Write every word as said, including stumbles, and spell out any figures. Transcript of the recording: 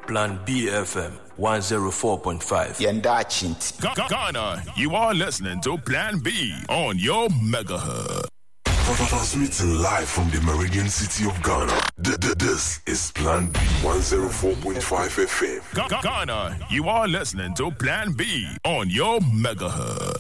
Plan B F M one oh four point five. Ghana, you are listening to Plan B on your megahertz. Transmitting live from the Meridian City of Ghana. This is Plan B one oh four point five F M. Ghana, you are listening to Plan B on your megahertz.